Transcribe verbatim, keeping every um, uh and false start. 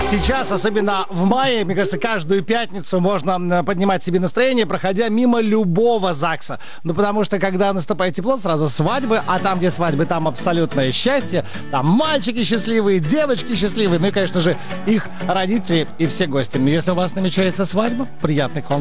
Сейчас, особенно в мае, мне кажется, каждую пятницу можно поднимать себе настроение, проходя мимо любого ЗАГСа. Ну, потому что, когда наступает тепло, сразу свадьбы, а там, где свадьбы, там абсолютное счастье. Там мальчики счастливые, девочки счастливые, ну и, конечно же, их родители и все гости. Если у вас намечается свадьба, приятных вам